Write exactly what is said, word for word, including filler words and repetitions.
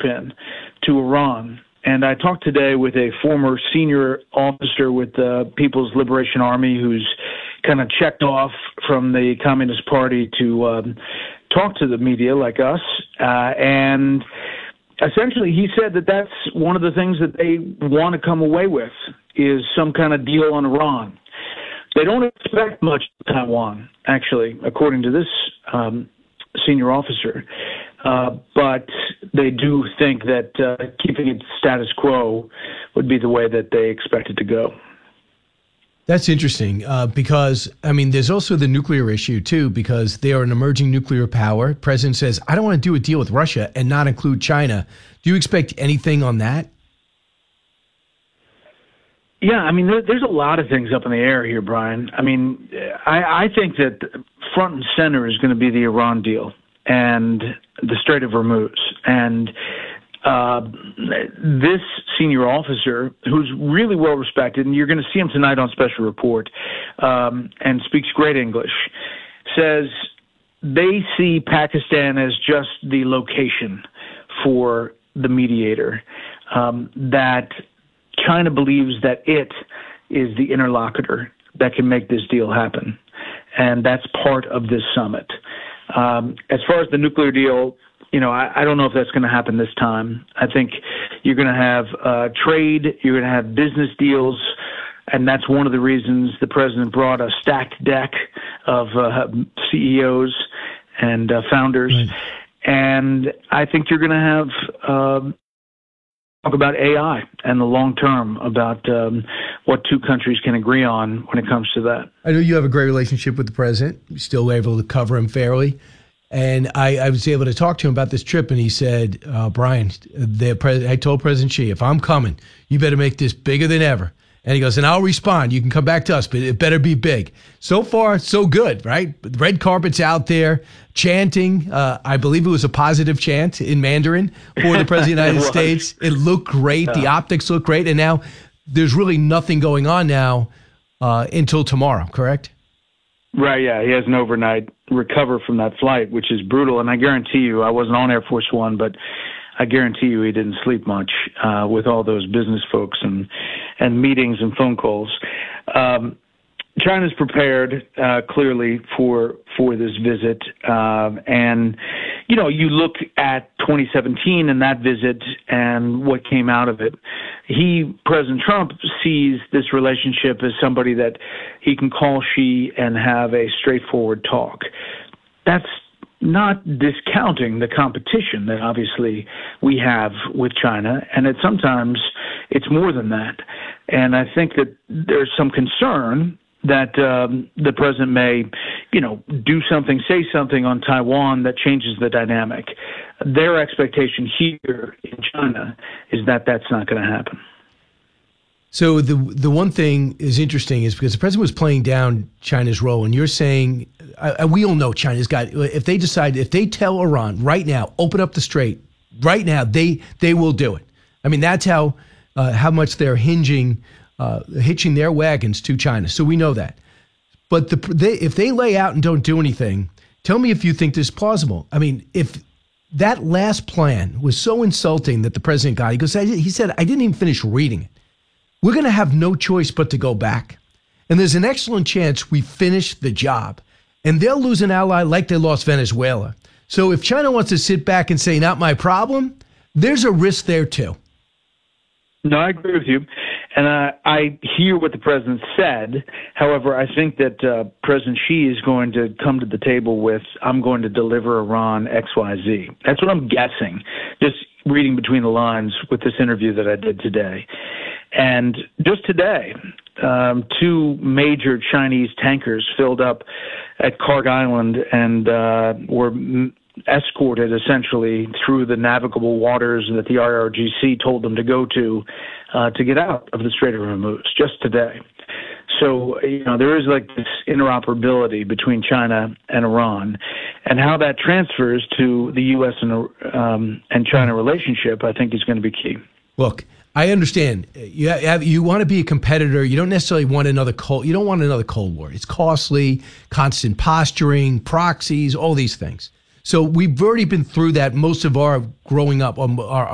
linchpin to Iran. And I talked today with a former senior officer with the People's Liberation Army who's kind of checked off from the Communist Party to um, talk to the media like us. Uh, and essentially he said that that's one of the things that they want to come away with is some kind of deal on Iran. They don't expect much of Taiwan, actually, according to this um, senior officer. Uh, but they do think that uh, keeping it status quo would be the way that they expect it to go. That's interesting uh, because, I mean, there's also the nuclear issue, too, because they are an emerging nuclear power. The president says, I don't want to do a deal with Russia and not include China. Do you expect anything on that? Yeah, I mean, there, there's a lot of things up in the air here, Brian. I mean, I, I think that front and center is going to be the Iran deal and the Strait of Hormuz. And uh, this senior officer, who's really well respected, and you're going to see him tonight on Special Report, um, and speaks great English, says they see Pakistan as just the location for the mediator, um, that China believes that it is the interlocutor that can make this deal happen, and that's part of this summit. Um, as far as the nuclear deal, you know, I, I don't know if that's going to happen this time. I think you're going to have uh, trade, you're going to have business deals, and that's one of the reasons the president brought a stacked deck of uh, C E Os and uh, founders. Right. And I think you're going to have um, talk about A I and the long term, about um, what two countries can agree on when it comes to that. I know you have a great relationship with the president. You're still able to cover him fairly. And I, I was able to talk to him about this trip, and he said, uh, Brian, the pres- I told President Xi, if I'm coming, you better make this bigger than ever. And he goes, and I'll respond. You can come back to us, but it better be big. So far, so good, right? Red carpet's out there, chanting. Uh, I believe it was a positive chant in Mandarin for the President of the United it States. It looked great. Yeah. The optics look great. And now there's really nothing going on now uh, until tomorrow, correct? Right, yeah. He has an overnight recover from that flight, which is brutal. And I guarantee you, I wasn't on Air Force One, but I guarantee you he didn't sleep much uh, with all those business folks and, and meetings and phone calls. Um, China's prepared uh, clearly for for this visit, um, and you know, you look at twenty seventeen and that visit and what came out of it. He, President Trump, sees this relationship as somebody that he can call Xi and have a straightforward talk. That's not discounting the competition that obviously we have with China, and it sometimes it's more than that. And I think that there's some concern that um, the president may, you know, do something, say something on Taiwan that changes the dynamic. Their expectation here in China is that that's not going to happen. So the the one thing is interesting is because the president was playing down China's role, and you're saying, uh, we all know China's got, if they decide, if they tell Iran right now, open up the strait, right now, they they will do it. I mean, that's how uh, how much they're hinging, uh, hitching their wagons to China. So we know that. But the, they, if they lay out and don't do anything, tell me if you think this is plausible. I mean, if that last plan was so insulting that the president got, he goes, he said, I didn't even finish reading it. We're going to have no choice but to go back. And there's an excellent chance we finish the job. And they'll lose an ally like they lost Venezuela. So if China wants to sit back and say, not my problem, there's a risk there too. No, I agree with you. And uh, I hear what the president said. However, I think that uh, President Xi is going to come to the table with, I'm going to deliver Iran X Y Z. That's what I'm guessing, just reading between the lines with this interview that I did today. And just today, um, two major Chinese tankers filled up at Kharg Island and uh, were m- escorted essentially through the navigable waters that the I R G C told them to go to uh, to get out of the Strait of Hormuz just today. So, you know, there is like this interoperability between China and Iran, and how that transfers to the U S and um, and China relationship, I think, is going to be key. Look, I understand. You have, you want to be a competitor. You don't necessarily want another cold. You don't want another Cold War. It's costly, constant posturing, proxies, all these things. So we've already been through that most of our growing up, our,